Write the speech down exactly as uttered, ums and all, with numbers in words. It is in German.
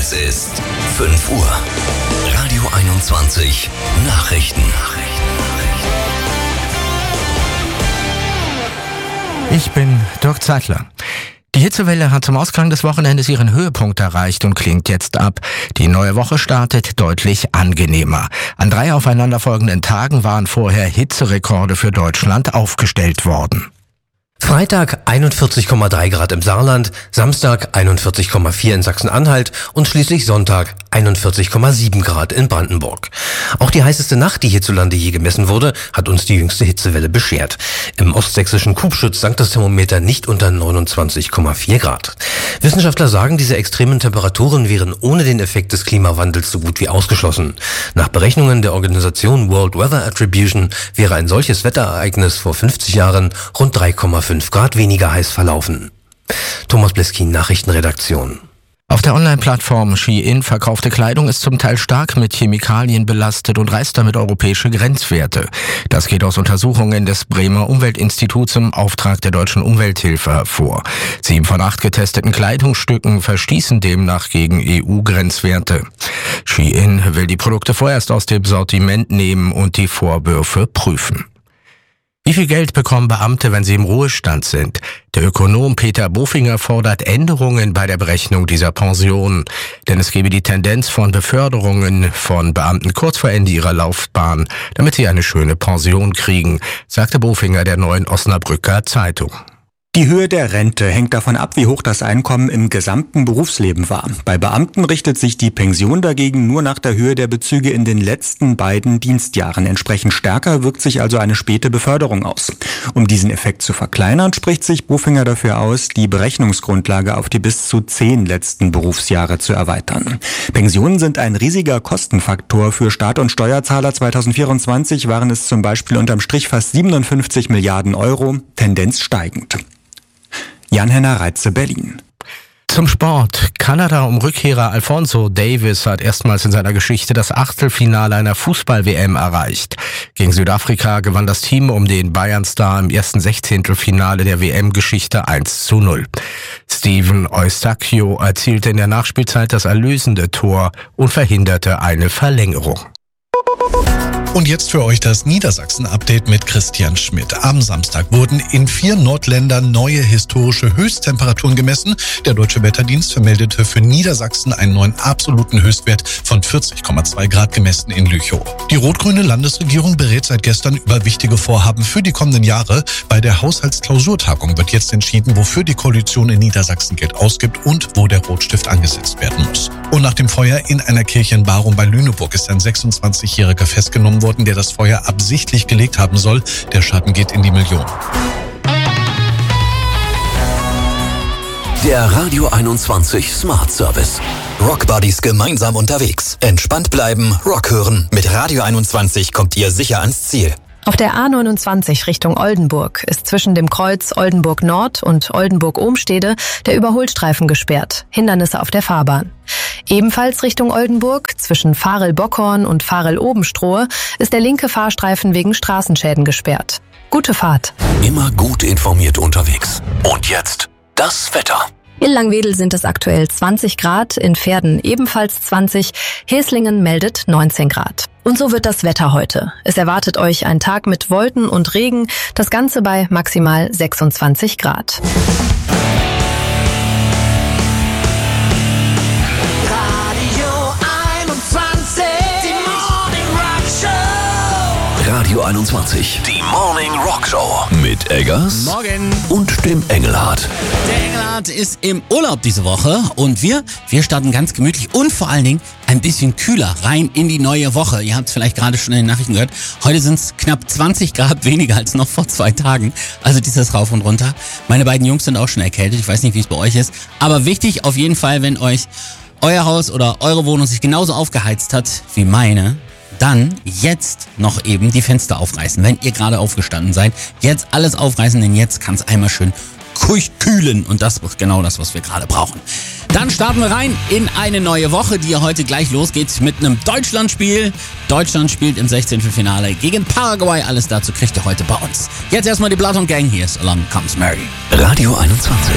Es ist fünf Uhr. Radio einundzwanzig Nachrichten. Ich bin Dirk Zeitler. Die Hitzewelle hat zum Ausklang des Wochenendes ihren Höhepunkt erreicht und klingt jetzt ab. Die neue Woche startet deutlich angenehmer. An drei aufeinanderfolgenden Tagen waren vorher Hitzerekorde für Deutschland aufgestellt worden. Freitag einundvierzig Komma drei Grad im Saarland, Samstag einundvierzig Komma vier in Sachsen-Anhalt und schließlich Sonntag einundvierzig Komma sieben Grad in Brandenburg. Auch die heißeste Nacht, die hierzulande je gemessen wurde, hat uns die jüngste Hitzewelle beschert. Im ostsächsischen Kubschütz sank das Thermometer nicht unter neunundzwanzig Komma vier Grad. Wissenschaftler sagen, diese extremen Temperaturen wären ohne den Effekt des Klimawandels so gut wie ausgeschlossen. Nach Berechnungen der Organisation World Weather Attribution wäre ein solches Wetterereignis vor fünfzig Jahren rund drei Komma fünf Grad weniger heiß verlaufen. Thomas Bleskin, Nachrichtenredaktion. Auf der Online-Plattform Shein verkaufte Kleidung ist zum Teil stark mit Chemikalien belastet und reißt damit europäische Grenzwerte. Das geht aus Untersuchungen des Bremer Umweltinstituts im Auftrag der Deutschen Umwelthilfe hervor. Sieben von acht getesteten Kleidungsstücken verstießen demnach gegen E U-Grenzwerte. Shein will die Produkte vorerst aus dem Sortiment nehmen und die Vorwürfe prüfen. Wie viel Geld bekommen Beamte, wenn sie im Ruhestand sind? Der Ökonom Peter Bofinger fordert Änderungen bei der Berechnung dieser Pension. Denn es gebe die Tendenz von Beförderungen von Beamten kurz vor Ende ihrer Laufbahn, damit sie eine schöne Pension kriegen, sagte Bofinger der Neuen Osnabrücker Zeitung. Die Höhe der Rente hängt davon ab, wie hoch das Einkommen im gesamten Berufsleben war. Bei Beamten richtet sich die Pension dagegen nur nach der Höhe der Bezüge in den letzten beiden Dienstjahren. Entsprechend stärker wirkt sich also eine späte Beförderung aus. Um diesen Effekt zu verkleinern, spricht sich Bofinger dafür aus, die Berechnungsgrundlage auf die bis zu zehn letzten Berufsjahre zu erweitern. Pensionen sind ein riesiger Kostenfaktor für Staat und Steuerzahler. zweitausendvierundzwanzig waren es zum Beispiel unterm Strich fast siebenundfünfzig Milliarden Euro, Tendenz steigend. Jan-Henner Reitze, Berlin. Zum Sport. Kanada um Rückkehrer Alphonso Davies hat erstmals in seiner Geschichte das Achtelfinale einer Fußball-W M erreicht. Gegen Südafrika gewann das Team um den Bayern-Star im ersten Sechzehntelfinale der W M-Geschichte eins zu null. Steven Eustakio erzielte in der Nachspielzeit das erlösende Tor und verhinderte eine Verlängerung. Und jetzt für euch das Niedersachsen-Update mit Christian Schmidt. Am Samstag wurden in vier Nordländern neue historische Höchsttemperaturen gemessen. Der Deutsche Wetterdienst vermeldete für Niedersachsen einen neuen absoluten Höchstwert von vierzig Komma zwei Grad gemessen in Lüchow. Die rot-grüne Landesregierung berät seit gestern über wichtige Vorhaben für die kommenden Jahre. Bei der Haushaltsklausurtagung wird jetzt entschieden, wofür die Koalition in Niedersachsen Geld ausgibt und wo der Rotstift angesetzt werden muss. Und nach dem Feuer in einer Kirche in Barum bei Lüneburg ist ein sechsundzwanzigjähriger festgenommen worden, der das Feuer absichtlich gelegt haben soll. Der Schaden geht in die Millionen. Der Radio einundzwanzig Smart Service. Rockbuddies gemeinsam unterwegs. Entspannt bleiben, Rock hören. Mit Radio einundzwanzig kommt ihr sicher ans Ziel. Auf der A neunundzwanzig Richtung Oldenburg ist zwischen dem Kreuz Oldenburg Nord und Oldenburg-Ohmstede der Überholstreifen gesperrt. Hindernisse auf der Fahrbahn. Ebenfalls Richtung Oldenburg, zwischen Farel-Bockhorn und Farel-Obenstrohe, ist der linke Fahrstreifen wegen Straßenschäden gesperrt. Gute Fahrt. Immer gut informiert unterwegs. Und jetzt das Wetter. In Langwedel sind es aktuell zwanzig Grad, in Verden ebenfalls zwanzig, Heslingen meldet neunzehn Grad. Und so wird das Wetter heute. Es erwartet euch ein Tag mit Wolken und Regen, das Ganze bei maximal sechsundzwanzig Grad. Radio einundzwanzig, die Morning Rock Show mit Eggers Morgen und dem Engelhardt. Der Engelhardt ist im Urlaub diese Woche und wir, wir starten ganz gemütlich und vor allen Dingen ein bisschen kühler rein in die neue Woche. Ihr habt es vielleicht gerade schon in den Nachrichten gehört. Heute sind es knapp zwanzig Grad weniger als noch vor zwei Tagen. Also dieses Rauf und Runter. Meine beiden Jungs sind auch schon erkältet. Ich weiß nicht, wie es bei euch ist. Aber wichtig auf jeden Fall, wenn euch euer Haus oder eure Wohnung sich genauso aufgeheizt hat wie meine, dann jetzt noch eben die Fenster aufreißen, wenn ihr gerade aufgestanden seid. Jetzt alles aufreißen, denn jetzt kann es einmal schön kühlen und das ist genau das, was wir gerade brauchen. Dann starten wir rein in eine neue Woche, die ja heute gleich losgeht mit einem Deutschlandspiel. Deutschland spielt im Sechzehntelfinale gegen Paraguay. Alles dazu kriegt ihr heute bei uns. Jetzt erstmal die Blood und Gang. Hier ist Along Comes Mary. Radio einundzwanzig.